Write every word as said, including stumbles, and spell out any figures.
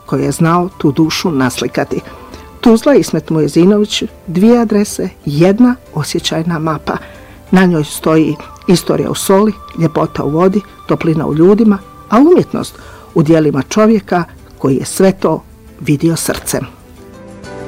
koji je znao tu dušu naslikati. Tuzla Ismet Mujezinović, dvije adrese, jedna osjećajna mapa. Na njoj stoji istorija u soli, ljepota u vodi, toplina u ljudima, a umjetnost u dijelima čovjeka koji je sve to vidio srcem.